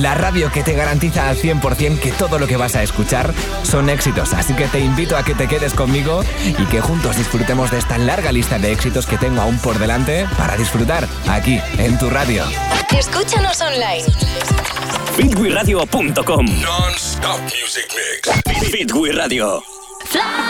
La radio que te garantiza al 100% que todo lo que vas a escuchar son éxitos. Así que te invito a que te quedes conmigo y que juntos disfrutemos de esta larga lista de éxitos que tengo aún por delante para disfrutar aquí, en tu radio. Escúchanos online. Fitwiradio.com. Non-stop music mix. Fitwiradio. Fly.